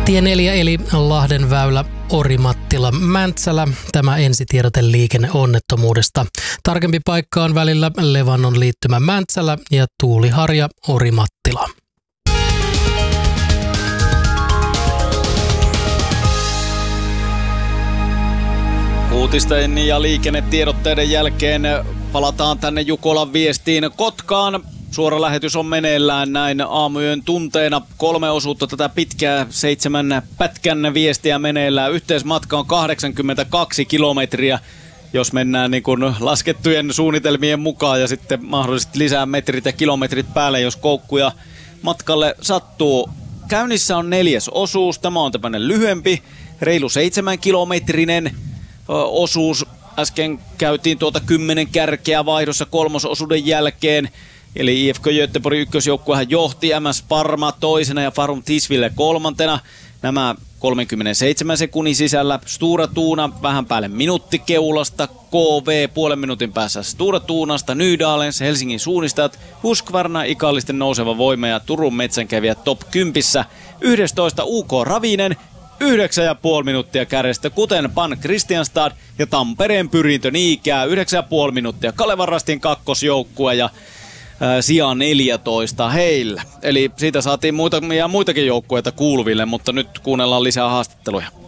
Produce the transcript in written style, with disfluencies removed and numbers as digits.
Tie 4 eli Lahdenväylä, Orimattila, Mäntsälä. Tämä ensitiedote liikenneonnettomuudesta. Tarkempi paikka on välillä Levannon liittymä Mäntsälä ja Tuuliharja, Orimattila. Uutisten ja liikennetiedotteiden jälkeen palataan tänne Jukolan viestiin Kotkaan. Suora lähetys on meneillään näin aamuyön tunteina. 3 osuutta tätä pitkää 7 pätkän viestiä meneillään. Yhteismatka on 82 kilometriä, jos mennään niin kuin laskettujen suunnitelmien mukaan. Ja sitten mahdollisesti lisää metrit ja kilometrit päälle, jos koukkuja matkalle sattuu. Käynnissä on 4. osuus. Tämä on tämmöinen lyhyempi, reilu 7-kilometrinen osuus. Äsken käytiin 10 kärkeä vaihdossa 3. osuuden jälkeen. Eli IFK Göteborg ykkösjoukkuehan johti, MS Parma toisena ja Farum Tisville 3. Nämä 37 sekunnin sisällä. Stora Tuuna vähän päälle minuutti keulasta. KV puolen minuutin päässä Stora Tuunasta. Nydalens, Helsingin suunnistajat, Husqvarna, Ikallisten nouseva voima ja Turun metsänkävijät top 10. 11 UK Ravinen. 9,5 minuuttia kärjestä, kuten Pan Kristianstad ja Tampereen Pyrintö Niikää. 9,5 minuuttia Kalevan Rastin kakkosjoukkue ja sija 14 heillä. Eli siitä saatiin muitakin joukkueita kuuluville, mutta nyt kuunnellaan lisää haastatteluja.